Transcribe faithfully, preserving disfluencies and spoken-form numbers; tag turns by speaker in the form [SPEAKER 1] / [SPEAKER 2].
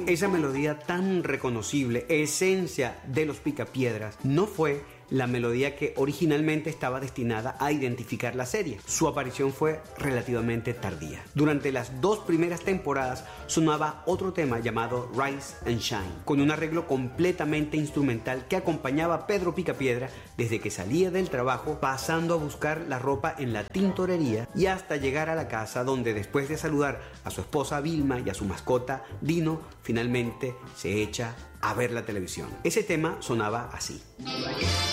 [SPEAKER 1] Esa melodía tan reconocible, esencia de los Picapiedras, no fue la melodía que originalmente estaba destinada a identificar la serie. Su aparición fue relativamente tardía. Durante las dos primeras temporadas sonaba otro tema llamado Rise and Shine, con un arreglo completamente instrumental que acompañaba a Pedro Picapiedra desde que salía del trabajo, pasando a buscar la ropa en la tintorería y hasta llegar a la casa, donde después de saludar a su esposa Vilma y a su mascota Dino, finalmente se echa a ver la televisión. Ese tema sonaba así.